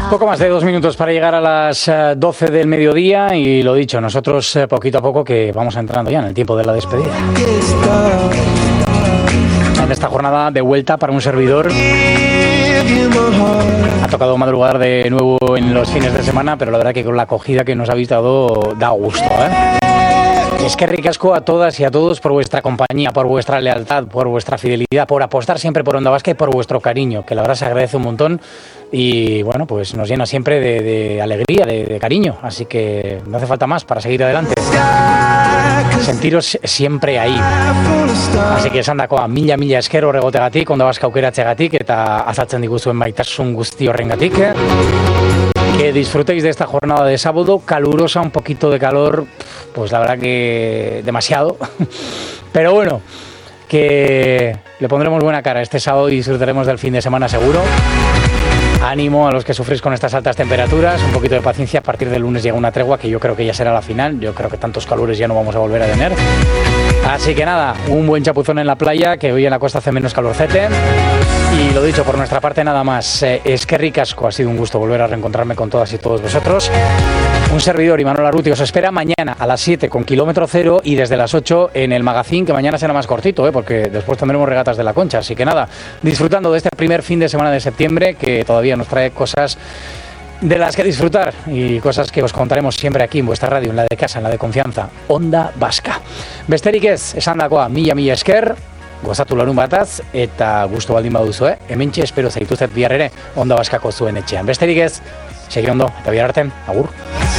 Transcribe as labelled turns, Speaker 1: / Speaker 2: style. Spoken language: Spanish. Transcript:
Speaker 1: Poco más de 2 minutos para llegar a las 12 del mediodía y lo dicho, nosotros poquito a poco que vamos entrando ya en el tiempo de la despedida. En esta jornada de vuelta para un servidor ha tocado madrugar de nuevo en los fines de semana, pero la verdad que con la acogida que nos habéis dado da gusto, ¿eh? Es que ricasco a todas y a todos por vuestra compañía, por vuestra lealtad, por vuestra fidelidad, por apostar siempre por Onda Vasca y por vuestro cariño, que la verdad se agradece un montón y bueno, pues nos llena siempre de alegría, de cariño, así que no hace falta más para seguir adelante. Sentiros siempre ahí. Así que esan dakoa, mila esker horregotegatik, Onda Vasca aukeratzeagatik eta azaltzen diguzuen maitasun guzti horrengatik. Que disfrutéis de esta jornada de sábado, calurosa, un poquito de calor, pues la verdad que demasiado, pero bueno, que le pondremos buena cara este sábado y disfrutaremos del fin de semana seguro. Ánimo a los que sufrís con estas altas temperaturas, un poquito de paciencia, a partir del lunes llega una tregua que yo creo que ya será la final, yo creo que tantos calores ya no vamos a volver a tener. Así que nada, un buen chapuzón en la playa, que hoy en la costa hace menos calorcete. Y lo dicho, por nuestra parte nada más, es que ricasco, ha sido un gusto volver a reencontrarme con todas y todos vosotros. Un servidor, Imanol Arruti, os espera mañana a las 7 con Kilómetro Cero y desde las 8 en el magazine, que mañana será más cortito, porque después tendremos regatas de la Concha. Así que nada, disfrutando de este primer fin de semana de septiembre, que todavía nos trae cosas de las que disfrutar y cosas que os contaremos siempre aquí en vuestra radio, en la de casa, en la de confianza, Onda Vasca. Besterik ez, esan dakoa, mila esker, gozatu larun bataz, eta gustu baldin baduzu, hementxe espero zaituzet bihar ere Onda Vascako zuen etxean. Besterik ez, segi ondo, eta bihar arte, agur.